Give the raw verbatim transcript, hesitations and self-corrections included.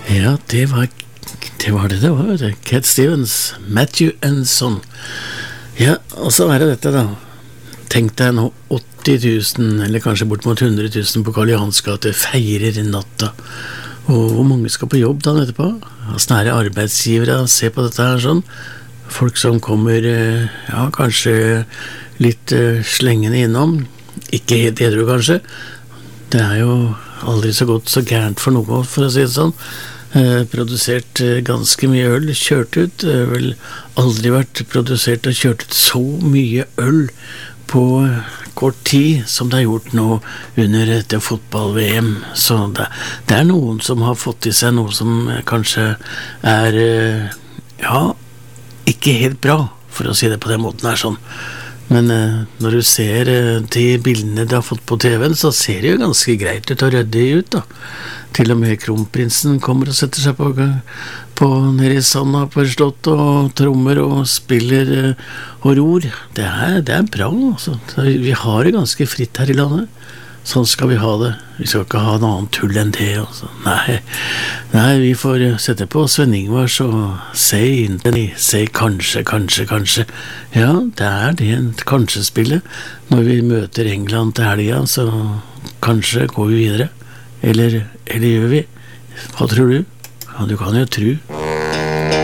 Ja, det var det var det det var, det. Cat Stevens, Matthew and Son. Ja, og så er det dette da. Tenk deg nå åtti tusen, eller kanskje bort mot hundre tusen på Karl Johans gate feirer i natta. Og hvor mange skal på jobb da etterpå? Snære arbeidsgivere, se på dette her sånn. Folk som kommer, ja, kanskje litt uh, slengende innom. Ikke helt edru kanskje. Det er jo aldri så godt så gærent for noe, for å si det sånn. Eh, produsert eh, ganske mye øl, kjørt ut, eh, vel aldri vært produsert og kjørt ut så mye øl på kort tid som det er gjort nå under dette fotball-V M. Så det, det er noen som har fått i seg noe som eh, kanskje er, eh, ja, ikke helt bra, for å si det på den måten her sånn. Men eh, når du ser eh, de bildene de har fått på T V-en, så ser det jo ganske greit ut og ryddig ut da. Til og med kronprinsen kommer og setter seg på, på nede i sanda på slott og trommer og spiller eh, og ror. Det er, det er bra, altså. Vi har det ganske fritt her i landet. Sånn skal vi ha det. Vi skal ikke ha noe annet tull enn det, altså. Nei, nei, vi får sette på Sven Ingvars og si inntil, si kanskje, kanskje, kanskje. Ja, det er det kanskje-spillet. Når vi møter England til helga, så kanskje går vi videre. Eller, eller gjør vi? Hva tror du? Ja, du kan jo tro.